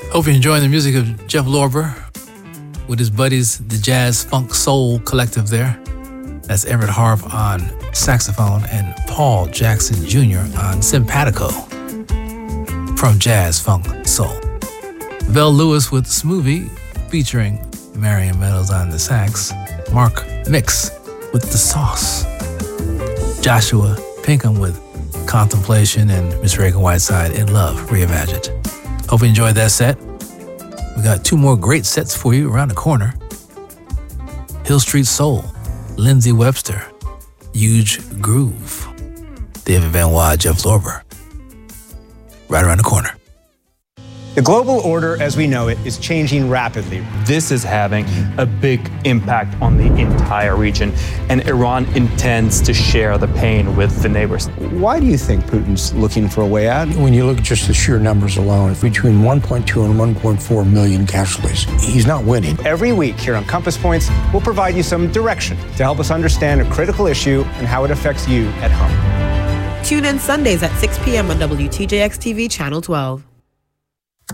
Hope you're enjoying the music of Jeff Lorber with his buddies, the Jazz Funk Soul Collective there. That's Everett Harp on saxophone and Paul Jackson Jr. on simpatico from Jazz Funk Soul. Vel Lewis with Smoothie featuring Marion Meadows on the sax. Mark Mix with The Sauce. Joshua Pinkham with Contemplation and Miss Reagan Whiteside in Love Reimagined. Hope you enjoyed that set. We got two more great sets for you around the corner. Hill Street Soul, Lindsey Webster, Huge Groove, David Van Wad, Jeff Lorber. Right around the corner. The global order as we know it is changing rapidly. This is having a big impact on the entire region, and Iran intends to share the pain with the neighbors. Why do you think Putin's looking for a way out? When you look at just the sheer numbers alone, between 1.2 and 1.4 million casualties, he's not winning. Every week here on Compass Points, we'll provide you some direction to help us understand a critical issue and how it affects you at home. Tune in Sundays at 6 p.m. on WTJX-TV Channel 12.